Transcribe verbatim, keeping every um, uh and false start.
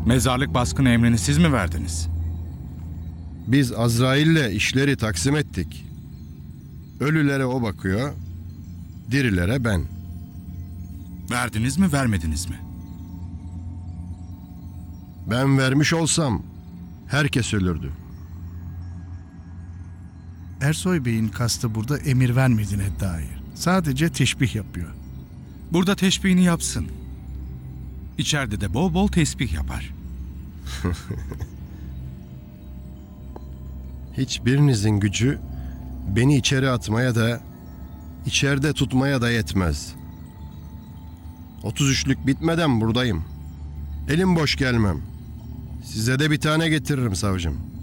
Mezarlık baskını emrini siz mi verdiniz? Biz Azrail'le işleri taksim ettik. Ölülere o bakıyor, dirilere ben. Verdiniz mi, vermediniz mi? Ben vermiş olsam herkes ölürdü. Ersoy Bey'in kastı burada emir vermediğine dair. Sadece teşbih yapıyor. Burada teşbihini yapsın. İçeride de bol bol tesbih yapar. Hiçbirinizin gücü beni içeri atmaya da, içeride tutmaya da yetmez. Otuz üçlük bitmeden buradayım. Elim boş gelmem. Size de bir tane getiririm savcım.